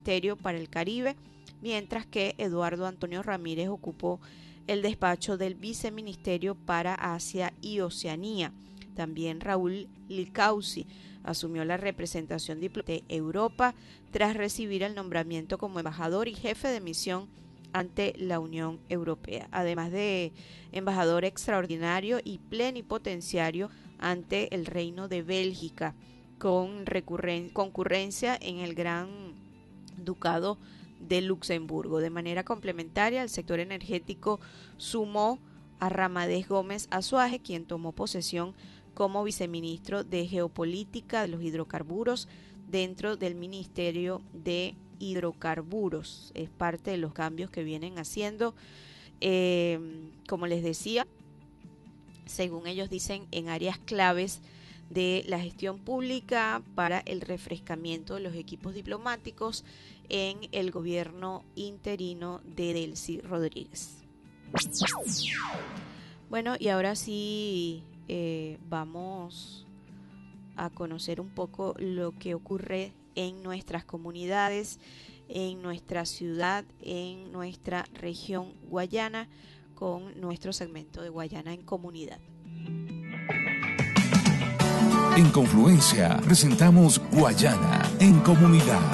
Ministerio para el Caribe, mientras que Eduardo Antonio Ramírez ocupó el despacho del Viceministerio para Asia y Oceanía. También Raúl Licausi asumió la representación diplomática de Europa tras recibir el nombramiento como embajador y jefe de misión ante la Unión Europea, además de embajador extraordinario y plenipotenciario ante el Reino de Bélgica, con concurrencia en el Gran Ducado de Luxemburgo. De manera complementaria, el sector energético sumó a Ramadés Gómez Azuaje, quien tomó posesión como viceministro de Geopolítica de los Hidrocarburos dentro del Ministerio de Hidrocarburos. Es parte de los cambios que vienen haciendo, como les decía, según ellos dicen, en áreas claves de la gestión pública para el refrescamiento de los equipos diplomáticos en el gobierno interino de Delcy Rodríguez. Bueno, y ahora sí vamos a conocer un poco lo que ocurre en nuestras comunidades, en nuestra ciudad, en nuestra región Guayana, con nuestro segmento de Guayana en Comunidad. En Confluencia presentamos Guayana en Comunidad.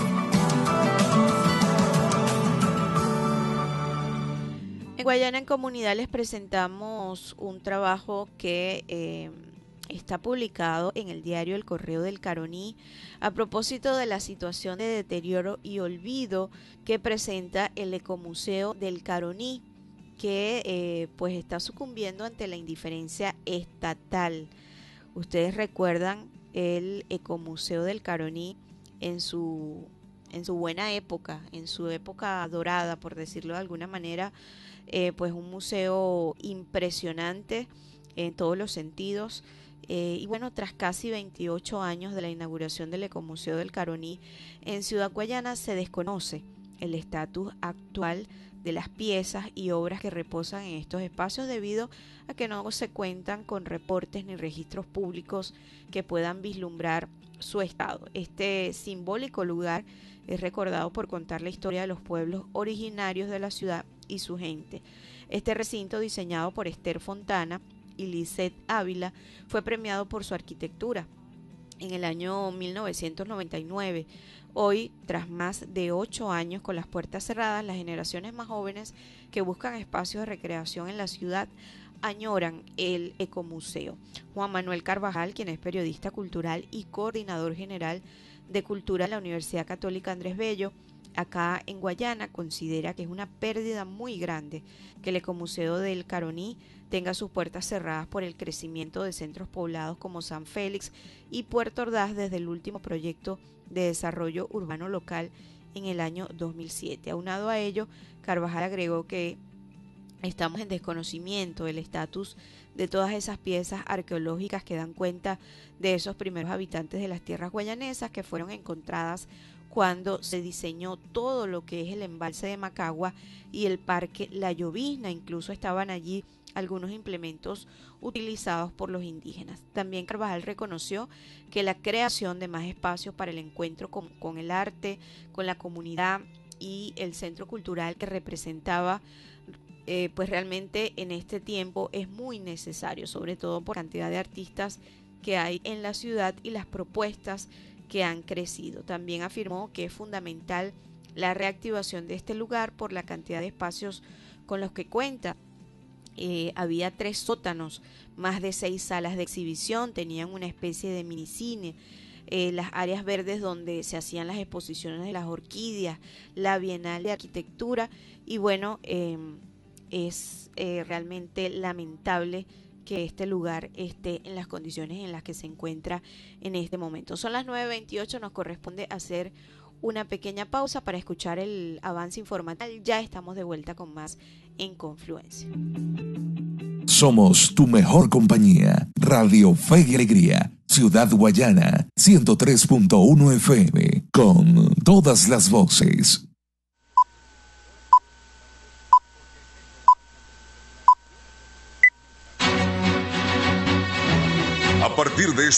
En Guayana en Comunidad les presentamos un trabajo que está publicado en el diario El Correo del Caroní a propósito de la situación de deterioro y olvido que presenta el Ecomuseo del Caroní, que pues está sucumbiendo ante la indiferencia estatal. Ustedes recuerdan el Ecomuseo del Caroní en su buena época, en su época dorada, por decirlo de alguna manera, pues un museo impresionante en todos los sentidos. Y bueno, tras casi 28 años de la inauguración del Ecomuseo del Caroní en Ciudad Guayana, se desconoce el estatus actual de las piezas y obras que reposan en estos espacios debido a que no se cuentan con reportes ni registros públicos que puedan vislumbrar su estado. Este simbólico lugar es recordado por contar la historia de los pueblos originarios de la ciudad y su gente. Este recinto, diseñado por Esther Fontana y Lisette Ávila, fue premiado por su arquitectura en el año 1999. Hoy, tras más de 8 años con las puertas cerradas, las generaciones más jóvenes que buscan espacios de recreación en la ciudad añoran el Ecomuseo. Juan Manuel Carvajal, quien es periodista cultural y coordinador general de Cultura de la Universidad Católica Andrés Bello, acá en Guayana, considera que es una pérdida muy grande que el Ecomuseo del Caroní tenga sus puertas cerradas por el crecimiento de centros poblados como San Félix y Puerto Ordaz desde el último proyecto de desarrollo urbano local en el año 2007. Aunado a ello, Carvajal agregó que estamos en desconocimiento del estatus de todas esas piezas arqueológicas que dan cuenta de esos primeros habitantes de las tierras guayanesas que fueron encontradas cuando se diseñó todo lo que es el embalse de Macagua y el parque La Llovizna. Incluso estaban allí algunos implementos utilizados por los indígenas. También Carvajal reconoció que la creación de más espacios para el encuentro con el arte, con la comunidad y el centro cultural que representaba pues realmente en este tiempo es muy necesario, sobre todo por la cantidad de artistas que hay en la ciudad y las propuestas que han crecido. También afirmó que es fundamental la reactivación de este lugar por la cantidad de espacios con los que cuenta. Había 3 sótanos, más de 6 salas de exhibición, tenían una especie de minicine, las áreas verdes donde se hacían las exposiciones de las orquídeas, la Bienal de Arquitectura y bueno, es realmente lamentable que este lugar esté en las condiciones en las que se encuentra en este momento. Son las 9:28, nos corresponde hacer una pequeña pausa para escuchar el avance informativo. Ya estamos de vuelta con más en Confluencia. Somos tu mejor compañía. Radio Fe y Alegría, Ciudad Guayana, 103.1 FM, con todas las voces. A partir de